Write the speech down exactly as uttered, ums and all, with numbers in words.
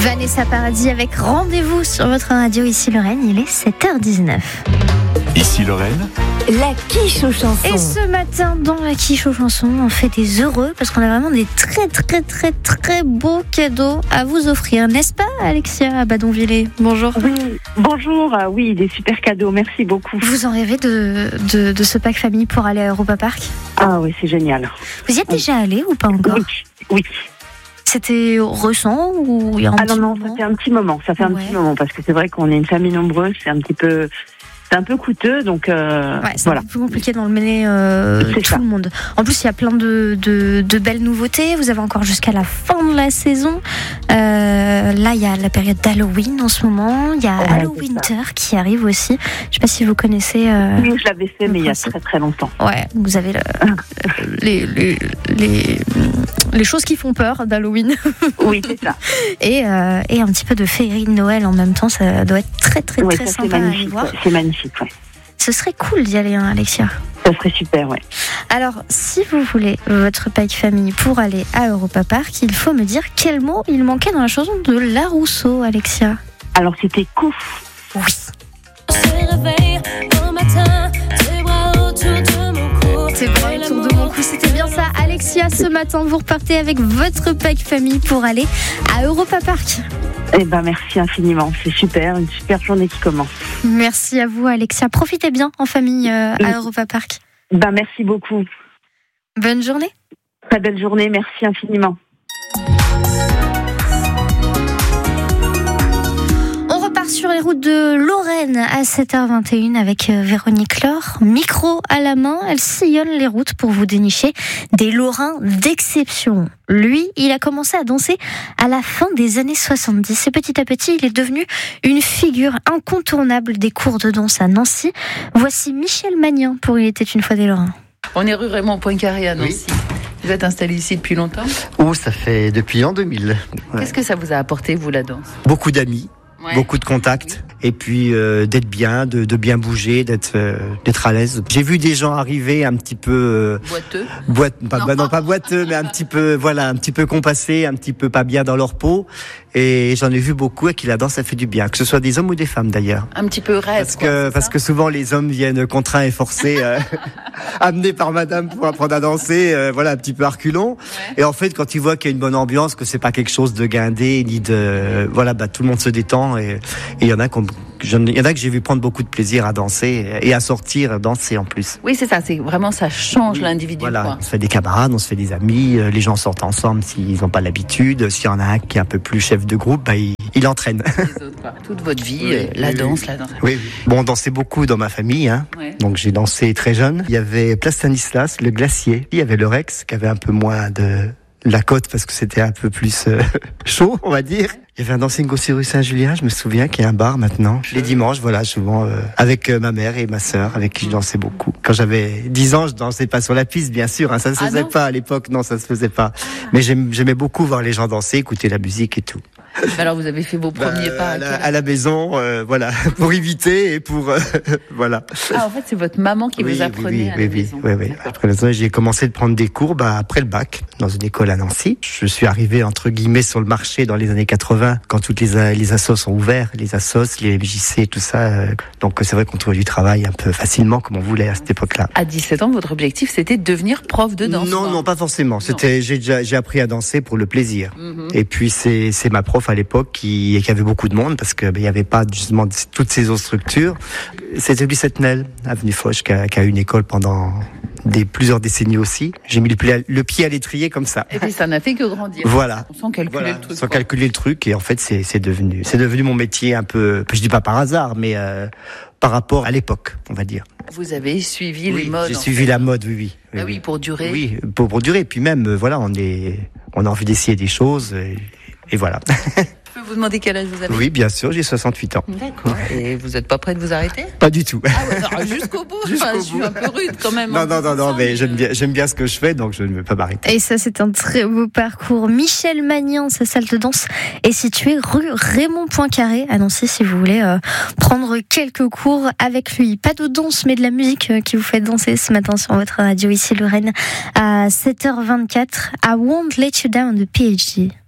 Vanessa Paradis avec Rendez-vous sur votre radio. Ici Lorraine, il est sept heures dix-neuf. Ici Lorraine, la quiche aux chansons. Et ce matin, dans la quiche aux chansons, on fait des heureux parce qu'on a vraiment des très très très très beaux cadeaux à vous offrir, n'est-ce pas Alexia Badonviller? Bonjour. Oui, bonjour, euh, oui, des super cadeaux, merci beaucoup. Vous en rêvez de, de, de ce pack famille pour aller à Europa Park? Ah oui, c'est génial. Vous y êtes déjà allé ou pas encore? Oui, oui. C'était récent ou il y a un Ah petit non, non, moment? ça fait un petit moment, ça fait un Ouais. petit moment, parce que c'est vrai qu'on est une famille nombreuse, c'est un petit peu... C'est un peu coûteux, donc euh, Ouais, c'est voilà. un peu plus compliqué dans le mener euh, C'est tout ça. le monde. En plus, il y a plein de, de, de belles nouveautés. Vous avez encore jusqu'à la fin de la saison. Euh, là, il y a la période d'Halloween en ce moment. Il y a Ouais, Hallowinter qui arrive aussi. Je ne sais pas si vous connaissez. Euh... Oui, je l'avais fait, mais il y a principe. très très longtemps. Ouais, vous avez le- les, les, les, les choses qui font peur d'Halloween Oui, c'est ça. et, euh, et un petit peu de féerie de Noël en même temps. Ça doit être très très Ouais, très ça, c'est sympa à aller magnifique. voir. ouais, C'est magnifique, ouais. Ce serait cool d'y aller, hein, Alexia. Ça serait super, ouais. Alors, si vous voulez votre pack famille pour aller à Europa Park, il faut me dire quel mot il manquait dans la chanson de La Rousseau, Alexia. Alors, c'était couf. Oui. C'est vrai, autour de mon cou, c'était bien ça. Alexia, ce matin, vous repartez avec votre pack famille pour aller à Europa Park. Eh ben, merci infiniment. C'est super, une super journée qui commence. Merci à vous, Alexia. Profitez bien en famille euh, à Oui. Europa Park. Ben, merci beaucoup. Bonne journée. Très belle journée, merci infiniment. On repart sur les routes de Lorraine à sept heures vingt et une avec euh, Véronique Laure. Micro à la main, elle sillonne les routes pour vous dénicher des Lorrains d'exception. Lui, il a commencé à danser à la fin des années soixante-dix et petit à petit, il est devenu une figure incontournable des cours de danse à Nancy. Voici Michel Magnin pour Il était une fois des Lorrains. On est rue Raymond Poincaré à Nancy. Vous êtes installé ici depuis longtemps? Oh, ça fait depuis l'an deux mille. Ouais. Qu'est-ce que ça vous a apporté, vous, la danse? Beaucoup d'amis, Ouais. beaucoup de contacts, et puis euh, d'être bien, de, de bien bouger, d'être euh, d'être à l'aise. J'ai vu des gens arriver un petit peu euh, Boiteux? boite, pas, Non. bah non pas boiteux, mais un petit peu voilà, un petit peu compassés, un petit peu pas bien dans leur peau. Et j'en ai vu beaucoup à qui la danse ça fait du bien, que ce soit des hommes ou des femmes d'ailleurs. Un petit peu raide, Parce quoi, que c'est parce ça que souvent les hommes viennent contraints et forcés, euh, amenés par madame pour apprendre à danser, euh, voilà un petit peu arculon. Ouais. Et en fait quand ils voient qu'il y a une bonne ambiance, que c'est pas quelque chose de guindé ni de voilà bah tout le monde se détend et et il y en a qu'on il y en a que j'ai vu prendre beaucoup de plaisir à danser et à sortir danser en plus. Oui, c'est ça, c'est vraiment, ça change Oui, l'individu, Voilà, quoi. on se fait des camarades, on se fait des amis, euh, les gens sortent ensemble s'ils n'ont pas l'habitude. S'il y en a un qui est un peu plus chef de groupe, bah, il, il entraîne. Les autres, quoi. Toute votre vie, Oui, euh, la oui, danse, oui. la danse. Oui, oui. Bon, on dansait beaucoup dans ma famille, hein. Ouais. Donc j'ai dansé très jeune. Il y avait Place Stanislas, le glacier. Il y avait le Rex qui avait un peu moins de la côte parce que c'était un peu plus euh, chaud, on va dire. Il y avait un dancing aussi rue Saint-Julien, je me souviens, qui est un bar maintenant. Les dimanches, voilà, souvent euh, avec euh, ma mère et ma sœur, avec qui je dansais beaucoup. Quand j'avais dix ans, je dansais pas sur la piste, bien sûr, hein, ça se Ah faisait non pas à l'époque, non, ça se faisait pas. Mais j'aime- j'aimais beaucoup voir les gens danser, écouter la musique et tout. Mais alors, vous avez fait vos premiers Bah, pas à, à la, quel- à la maison, euh, voilà, pour éviter et pour euh, voilà. Ah, en fait, c'est votre maman qui vous apprenait oui, à oui, la oui, maison. oui, oui. Après la j'ai commencé de prendre des cours bah, après le bac dans une école à Nancy. Je suis arrivé entre guillemets sur le marché dans les années quatre-vingts quand toutes les les assos sont ouverts, les assos, les M J C, tout ça. euh, Donc c'est vrai qu'on trouvait du travail un peu facilement comme on voulait à cette époque-là. À dix-sept ans, votre objectif, c'était de devenir prof de danse? Non, quoi. non, pas forcément. C'était, j'ai déjà, j'ai appris à danser pour le plaisir. Mhm. Et puis c'est, c'est ma prof à l'époque qui, qui avait beaucoup de monde parce que ben, il y avait pas justement toutes ces autres structures. C'était Lucie Setnel, avenue Foch, qui a, qui a eu une école pendant des plusieurs décennies aussi. J'ai mis le, pla- le pied à l'étrier comme ça. Et puis, ça n'a fait que grandir. Voilà. Sans calculer Voilà, le truc. sans quoi. calculer le truc et en fait c'est, c'est devenu, c'est devenu mon métier un peu, je dis pas par hasard, mais euh, par rapport à l'époque, on va dire. Vous avez suivi les Oui, modes. j'ai en suivi fait. la mode, oui, oui. Ah oui, pour durer. Oui, pour, pour durer. Puis même, euh, voilà, on est, on a envie d'essayer des choses et, et voilà. Je peux vous demander quel âge vous avez? Oui, bien sûr, j'ai soixante-huit ans. D'accord. Et vous n'êtes pas prêt de vous arrêter? Pas du tout. Ah ouais, alors, jusqu'au bout. Jusqu'au Enfin, je suis bout. un peu rude quand même. Non, en non, non, disant non, ça, mais j'aime euh, bien, j'aime bien ce que je fais, donc je ne veux pas m'arrêter. Et ça, c'est un très beau parcours. Michel Magnin, sa salle de danse est située rue Raymond Poincaré à Nancy si vous voulez euh, prendre quelques cours avec lui. Pas de danse, mais de la musique euh, qui vous fait danser ce matin sur votre radio ici Lorraine à sept heures vingt-quatre. I Won't Let You Down de P H D.